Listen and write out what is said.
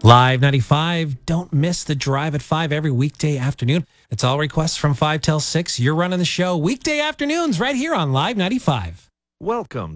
Live 95. Don't miss the drive at 5 every weekday afternoon. It's all requests from 5 till 6. You're running the show weekday afternoons right here on Live 95. Welcome